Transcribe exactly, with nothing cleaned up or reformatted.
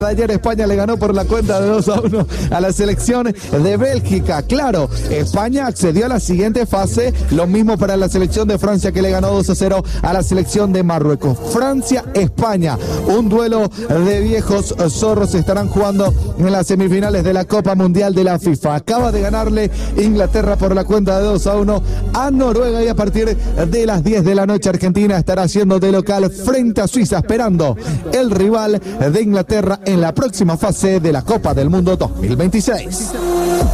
Ayer España le ganó por la cuenta de dos a uno a la selección de Bélgica. Claro, España accedió a la siguiente fase, lo mismo para la selección de Francia que le ganó dos a cero a la selección de Marruecos. Francia-España, un duelo de viejos zorros, estarán jugando en las semifinales de la Copa Mundial de la FIFA. Acaba de ganarle Inglaterra por la cuenta de dos a uno a Noruega y a partir de las diez de la noche Argentina estará siendo de local frente a Suiza, esperando el rival de Inglaterra en la próxima fase de la Copa del Mundo dos mil veintiséis.